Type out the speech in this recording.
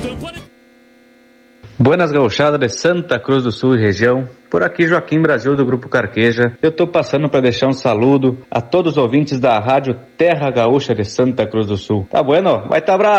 Buenas gauchadas de Santa Cruz do Sul e região. Por aqui Joaquim Brasil do Grupo Carqueja. Eu tô passando para deixar um saludo a todos os ouvintes da Rádio Terra Gaúcha de Santa Cruz do Sul. Tá bueno? Vai tá abraço!